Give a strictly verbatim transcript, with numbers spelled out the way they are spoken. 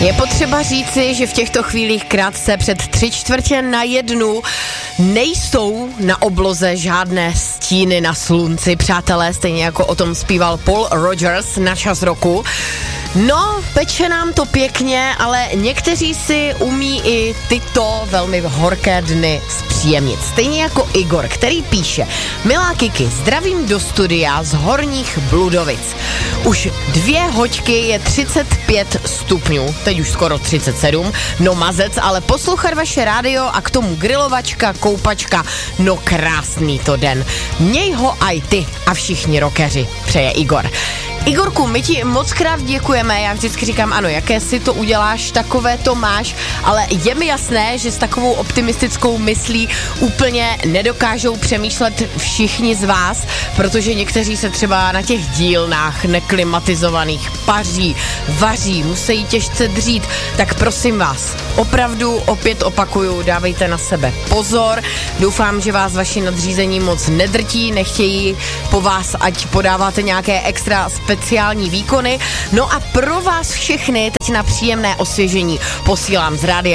Je potřeba říci, že v těchto chvílích krátce před tři čtvrtě na jednu nejsou na obloze žádné stíny na slunci, přátelé, stejně jako o tom zpíval Paul Rogers na Čas roku. No, peče nám to pěkně, ale někteří si umí i tyto velmi horké dny zpříjemnit. Stejně jako Igor, který píše: Milá Kiki, zdravím do studia z Horních Bludovic. Už dvě hoďky je třicet pět stupňů, teď už skoro třicet sedm, no mazec, ale poslouchat vaše rádio a k tomu grilovačka, koupačka, no krásný to den. Měj ho aj ty a všichni rockeři, přeje Igor. Igorku, my ti moc krát děkujeme, já vždycky říkám, ano, jaké si to uděláš, takové to máš, ale je mi jasné, že s takovou optimistickou myslí úplně nedokážou přemýšlet všichni z vás, protože někteří se třeba na těch dílnách neklimatizovaných paří, vaří, musí těžce dřít, tak prosím vás, opravdu opět opakuju, dávejte na sebe pozor, doufám, že vás vaši nadřízení moc nedrtí, nechtějí po vás, ať podáváte nějaké extra speciální výkony. No a pro vás všechny teď na příjemné osvěžení posílám z rádia